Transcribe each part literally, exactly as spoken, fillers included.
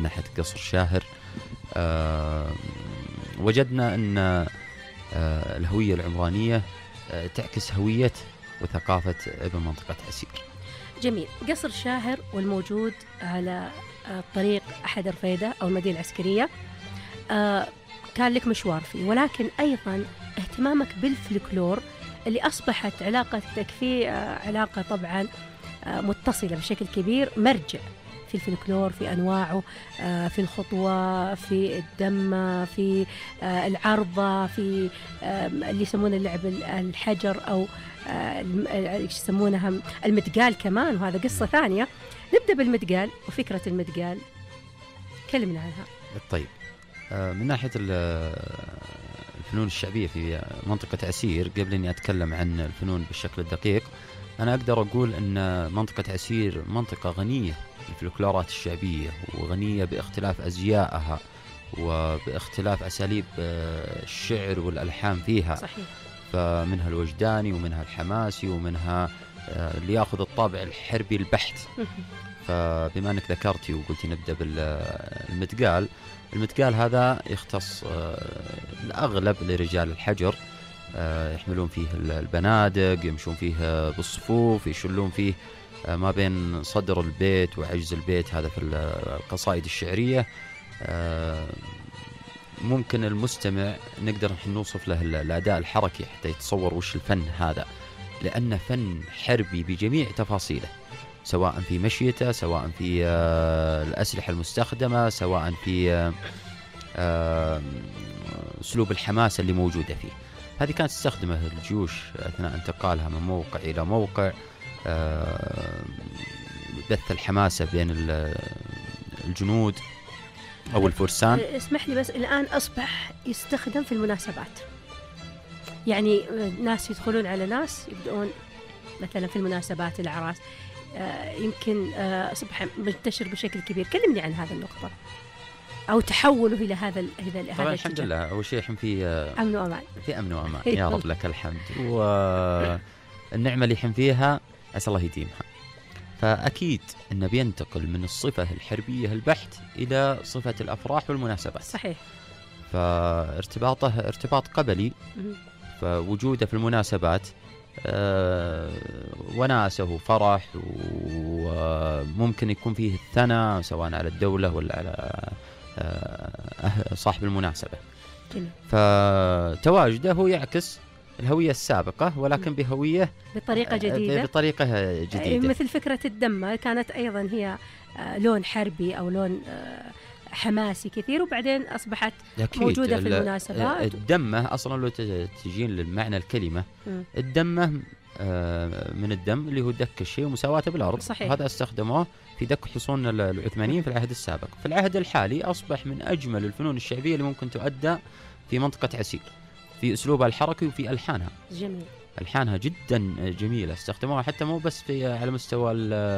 من ناحية قصر شاهر. آه وجدنا أن آه الهوية العمرانية آه تعكس هوية وثقافة ابن منطقة عسير. جميل. قصر شاهر والموجود على آه طريق أحد رفيدة أو المدينة العسكرية، آه كان لك مشوار فيه، ولكن أيضا اهتمامك بالفلكلور اللي أصبحت علاقتك فيه آه علاقة طبعا آه متصلة بشكل كبير، مرجع في الفلكلور في أنواعه، آه في الخطوة، في الدمة، في آه العرضة، في آه اللي يسمونه اللعب الحجر أو آه يسمونها المدقال كمان، وهذا قصة ثانية. نبدأ بالمدقال وفكرة المدقال، كلمنا عنها. طيب، آه من ناحية الفنون الشعبية في منطقة عسير، قبل أني أتكلم عن الفنون بالشكل الدقيق، أنا أقدر أقول أن منطقة عسير منطقة غنية بالفلكلورات الشعبية، وغنية باختلاف أزيائها وباختلاف أساليب الشعر والألحان فيها. صحيح. فمنها الوجداني ومنها الحماسي ومنها اللي يأخذ الطابع الحربي البحت. فبما أنك ذكرتي وقلتي نبدأ بالمدقال، المدقال هذا يختص الأغلب لرجال الحجر، يحملون فيه البنادق، يمشون فيه بالصفوف، يشلون فيه ما بين صدر البيت وعجز البيت، هذا في القصائد الشعرية. ممكن المستمع نقدر نوصف له الأداء الحركي حتى يتصور وش الفن هذا، لأنه فن حربي بجميع تفاصيله، سواء في مشيته، سواء في الأسلحة المستخدمة، سواء في أسلوب الحماسة اللي موجودة فيه. هذه كانت تستخدمه الجيوش أثناء انتقالها من موقع إلى موقع، بث الحماسة بين الجنود أو الفرسان. اسمح لي بس، الآن أصبح يستخدم في المناسبات، يعني ناس يدخلون على ناس يبدأون مثلا في المناسبات الأعراس، يمكن أصبح منتشر بشكل كبير. كلمني عن هذا النقطة أو تحوله إلى هذا هذا طبعا الحمد لله. أول شيء الحين في أمن وأمان، في أمن وأمان يا رب لك الحمد، والنعمة اللي الحين فيها أسأل الله يديمها. فأكيد أنه بينتقل من الصفة الحربية البحت إلى صفة الأفراح والمناسبات. صحيح. فارتباطه ارتباط قبلي، فوجوده في المناسبات آه وناسه وفرح، وممكن يكون فيه الثناء سواء على الدولة ولا على آه صاحب المناسبة. جميل. فتواجده هو يعكس الهوية السابقة، ولكن بهوية بطريقة جديدة بطريقة جديدة مثل فكرة الدمة كانت أيضا هي لون حربي أو لون حماسي كثير، وبعدين أصبحت موجودة في المناسبات. الدمة أصلا لو تجين للمعنى الكلمة، م. الدمة من الدم اللي هو دك الشيء ومساواته بالأرض. صحيح. هذا استخدموه في دك حصون العثمانيين في العهد السابق. في العهد الحالي أصبح من أجمل الفنون الشعبية اللي ممكن تؤدى في منطقة عسير، في أسلوبها الحركي وفي ألحانها. جميل. ألحانها جدا جميلة، استخدموها حتى مو بس في على مستوى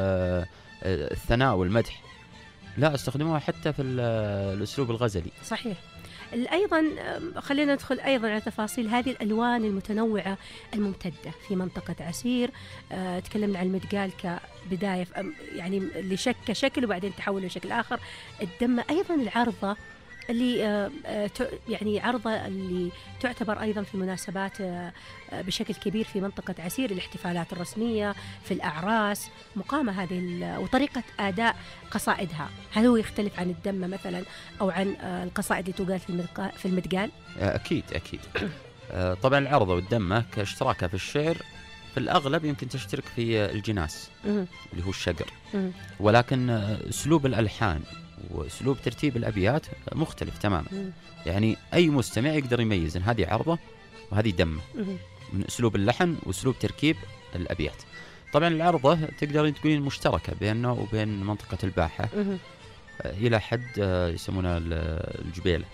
الثناء والمدح، لا استخدموها حتى في الأسلوب الغزلي. صحيح. أيضا خلينا ندخل أيضا على تفاصيل هذه الألوان المتنوعة الممتدة في منطقة عسير. أه تكلمنا عن المدقال كبداية يعني اللي شك شكل وبعدين تحول لشكل آخر. الدمة أيضا العرضة اللي أه يعني عرضة اللي تعتبر أيضا في المناسبات أه بشكل كبير في منطقة عسير، الاحتفالات الرسمية في الأعراس، مقامة هذه وطريقة أداء قصائدها. هل هو يختلف عن الدمة مثلا أو عن أه القصائد اللي تقال في المدقال؟ أكيد أكيد. طبعا العرضة والدمة كاشتراكها في الشعر في الأغلب يمكن تشترك في الجناس اللي هو الشقر، ولكن أسلوب الألحان وأسلوب ترتيب الأبيات مختلف تماما. يعني أي مستمع يقدر يميز إن هذه عرضة وهذه دمة من أسلوب اللحن وأسلوب تركيب الأبيات. طبعا العرضة تقدر تقولين مشتركة بينه وبين منطقة الباحة إلى حد يسمونها الجبيلة.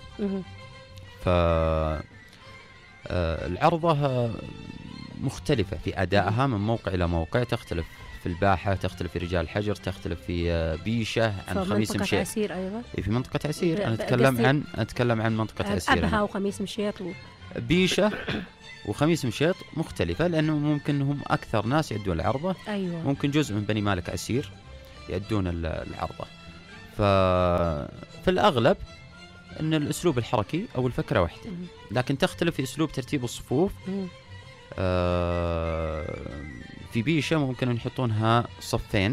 فالعرضة مختلفة في أدائها من موقع إلى موقع، تختلف في الباحة، تختلف في رجال الحجر، تختلف في بيشة عن خميس مشيط. منطقة عسير أيضا. في منطقة عسير أنا أتكلم عن أتكلم عن منطقة عسير. أبها وخميس مشيط و... بيشة وخميس مشيط مختلفة، لأنه ممكن هم أكثر ناس يدون العرضة. أيوة. ممكن جزء من بني مالك عسير يدون العرضة. ف في الأغلب أن الأسلوب الحركي أو الفكرة واحدة، لكن تختلف في أسلوب ترتيب الصفوف. آه في بيشة ممكن يحطونها صفين.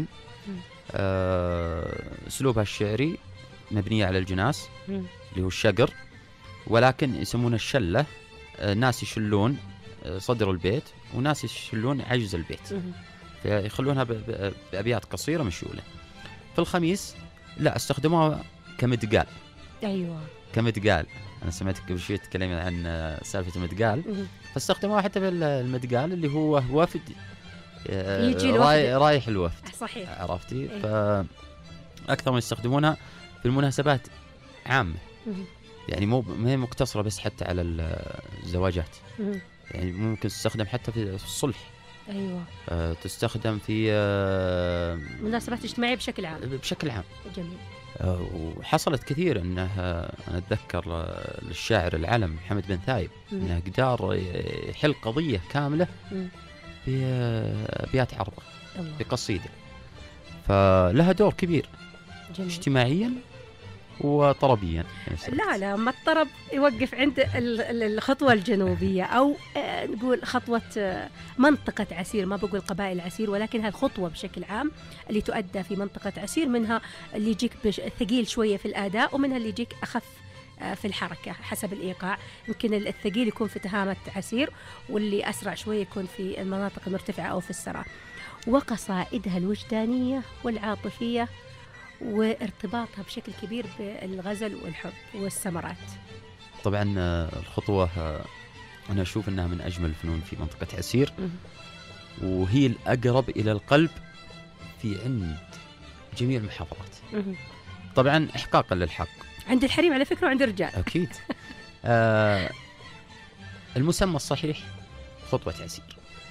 آه أسلوبها الشعري مبنية على الجناس اللي هو الشقر، ولكن يسمونه الشلة. آه ناس يشلون صدر البيت وناس يشلون عجز البيت، فيخلونها بأبيات قصيرة مشولة. في الخميس لا استخدموها كمدقال. أيوة كمدقال. أنا سمعتك قبل شوي تتكلمين عن سالفة المدقال، فاستخدموها حتى في المدقال اللي هو وفد يجي راي رايح الوفد. صحيح. عرفتي؟ فأكثر من يستخدمونها في المناسبات عامة، يعني مو ما هي مقتصرة بس حتى على الزواجات، يعني ممكن تستخدم حتى في الصلح. أيوة. أه تستخدم في أه مناسبات اجتماعية بشكل عام. بشكل عام. جميل. أه وحصلت كثير أنه أنا أتذكر للشاعر العلم محمد بن ثايب أنه قدر يحل قضية كاملة في أبيات عرضة بقصيدة، فلها دور كبير. جميل. اجتماعيا وطربيا. لا لا ما الطرب يوقف عند الخطوة الجنوبية أو نقول خطوة منطقة عسير، ما بقول قبائل عسير، ولكن هالخطوة بشكل عام اللي تؤدى في منطقة عسير، منها اللي يجيك ثقيل شوية في الأداء ومنها اللي يجيك أخف في الحركة حسب الإيقاع. يمكن الثقيل يكون في تهامة عسير، واللي أسرع شوية يكون في المناطق المرتفعة أو في السراء. وقصائدها الوجدانية والعاطفية وارتباطها بشكل كبير بالغزل والحب والسمرات. طبعا الخطوة أنا أشوف أنها من أجمل الفنون في منطقة عسير، وهي الأقرب إلى القلب في عند جميع المحافظات. طبعا إحقاقا للحق عند الحريم على فكرة وعند الرجال أكيد. آه المسمى الصحيح خطوة عسير،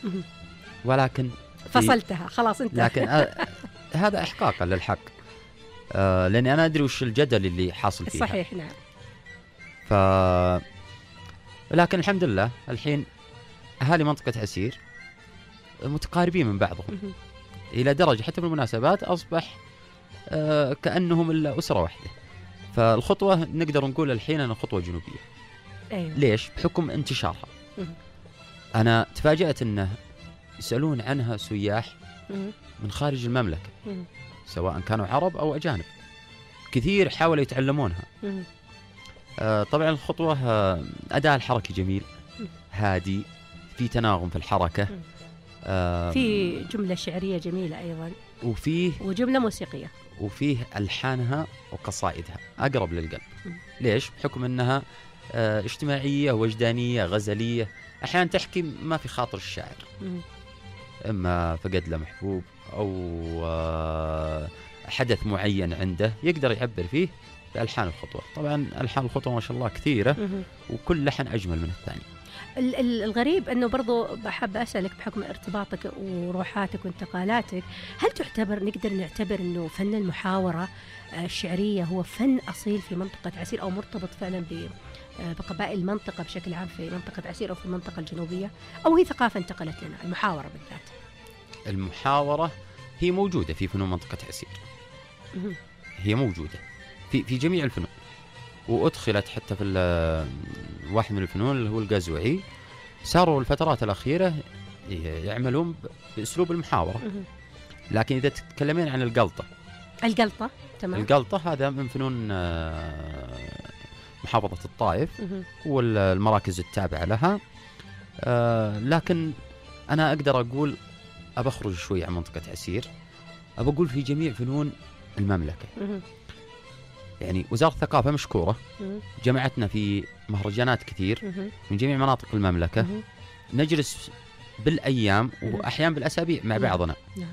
ولكن فصلتها خلاص انت. لكن آه هذا إحقاقا للحق، آه لأني أنا أدري وش الجدل اللي حاصل فيها. صحيح. نعم. ف لكن الحمد لله الحين أهالي منطقة عسير متقاربين من بعضهم إلى درجة حتى بالمناسبات أصبح آه كأنهم الأسرة واحدة. فالخطوة نقدر نقول الحين أنا خطوة جنوبية. أيوة. ليش؟ بحكم انتشارها. أنا تفاجأت أنه يسألون عنها سياح من خارج المملكة، سواء كانوا عرب أو أجانب، كثير حاولوا يتعلمونها. آه طبعا الخطوة آه أداء الحركي جميل هادي، في تناغم في الحركة، آه في جملة شعرية جميلة أيضا، وفيه وجملة موسيقية، وفيه ألحانها وقصائدها أقرب للقلب. ليش؟ بحكم أنها آه اجتماعية وجدانية غزلية، أحيانا تحكي ما في خاطر الشاعر، إما فقد له محبوب أو آه حدث معين عنده يقدر يعبر فيه بألحان الخطوة. طبعا ألحان الخطوة ما شاء الله كثيرة، وكل لحن أجمل من الثاني. الغريب أنه برضو بحب أسألك بحكم ارتباطك وروحاتك وانتقالاتك، هل تعتبر نقدر نعتبر أنه فن المحاورة الشعرية هو فن أصيل في منطقة عسير، أو مرتبط فعلا بقبائل المنطقة بشكل عام في منطقة عسير أو في المنطقة الجنوبية، أو هي ثقافة انتقلت لنا المحاورة بالذات؟ المحاورة هي موجودة في فنون منطقة عسير، هي موجودة في في جميع الفنون، وأدخلت حتى في واحد من الفنون اللي هو القزوعي. صاروا الفترات الأخيرة يعملون بأسلوب المحاورة. لكن إذا تتكلمين عن القلطة القلطة تمام. القلطة هذا من فنون محافظة الطائف والمراكز التابعة لها. لكن أنا أقدر أقول أبى أخرج شوي عن منطقة عسير، أبى أقول في جميع فنون المملكة. يعني وزارة الثقافة مشكورة، جمعتنا في مهرجانات كثير من جميع مناطق المملكة، نجلس بالأيام وأحيانا بالأسابيع مع بعضنا.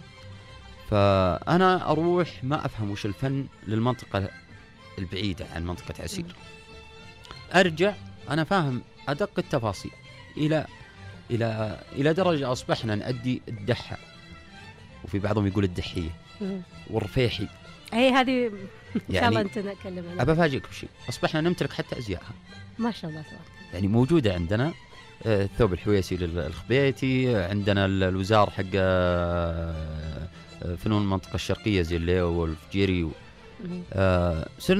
فأنا أروح ما أفهم وش الفن للمنطقة البعيدة عن منطقة عسير، أرجع أنا فاهم أدق التفاصيل إلى إلى إلى درجة أصبحنا نأدي الدحة، وفي بعضهم يقول الدحية والرفيحي. أي هذه إن شاء الله يعني أنت نتكلم عنها. أبى أفاجئك بشيء، أصبحنا نمتلك حتى أزياءها ما شاء الله تبارك. يعني موجودة عندنا الثوب الحويسي للخبيتي، عندنا الوزار حق فنون المنطقة الشرقية زي الليو والفجيري. صرنا